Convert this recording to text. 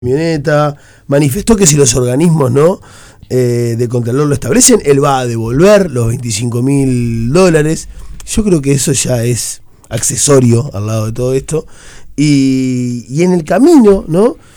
camioneta, manifestó que si los organismos de Contralor lo establecen, él va a devolver los $25.000. Yo creo que eso ya es accesorio al lado de todo esto. Y en el camino, ¿no?